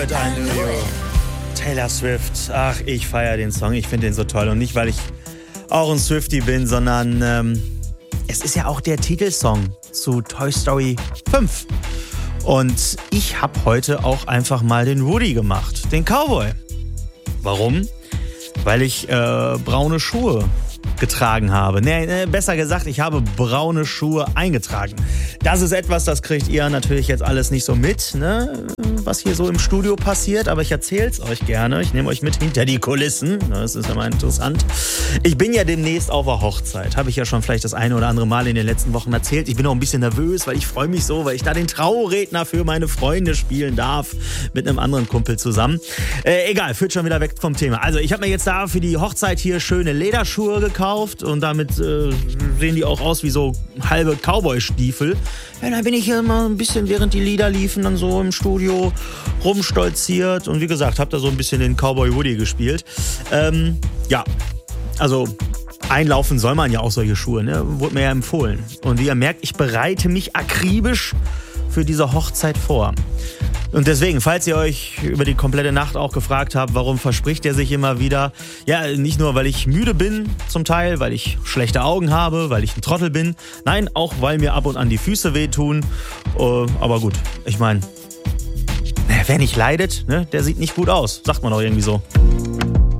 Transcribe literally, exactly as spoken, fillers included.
What I Knew You. Taylor Swift. Ach, ich feiere den Song. Ich finde den so toll. Und nicht, weil ich auch ein Swiftie bin, sondern ähm, es ist ja auch der Titelsong zu Toy Story fünf. Und ich habe heute auch einfach mal den Woody gemacht, den Cowboy. Warum? Weil ich äh, braune Schuhe getragen habe. Nee, nee, besser gesagt, ich habe braune Schuhe eingetragen. Das ist etwas, das kriegt ihr natürlich jetzt alles nicht so mit, ne? Was hier so im Studio passiert, aber ich erzähl's euch gerne. Ich nehme euch mit hinter die Kulissen. Das ist ja mal interessant. Ich bin ja demnächst auf der Hochzeit. Habe ich ja schon vielleicht das eine oder andere Mal in den letzten Wochen erzählt. Ich bin auch ein bisschen nervös, weil ich freue mich so, weil ich da den Trauredner für meine Freunde spielen darf. Mit einem anderen Kumpel zusammen. Äh, egal, führt schon wieder weg vom Thema. Also ich habe mir jetzt da für die Hochzeit hier schöne Lederschuhe gekauft und damit äh, sehen die auch aus wie so halbe Cowboy-Stiefel. Ja, dann bin ich hier immer ein bisschen, während die Lieder liefen, dann so im Studio rumstolziert und wie gesagt, habe da so ein bisschen den Cowboy Woody gespielt. Ähm, ja, also einlaufen soll man ja auch solche Schuhe, ne? Wurde mir ja empfohlen. Und wie ihr merkt, ich bereite mich akribisch für diese Hochzeit vor. Und deswegen, falls ihr euch über die komplette Nacht auch gefragt habt, warum verspricht er sich immer wieder? Ja, nicht nur, weil ich müde bin zum Teil, weil ich schlechte Augen habe, weil ich ein Trottel bin. Nein, auch weil mir ab und an die Füße wehtun. Uh, aber gut, ich meine, wer nicht leidet, ne, der sieht nicht gut aus. Sagt man doch irgendwie so.